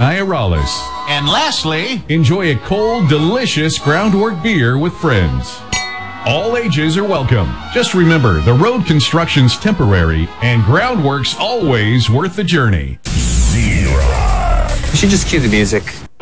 Raleigh. And lastly, enjoy a cold, delicious Groundwork beer with friends. All ages are welcome. Just remember, the road construction's temporary and Groundwork's always worth the journey. You should just cue the music.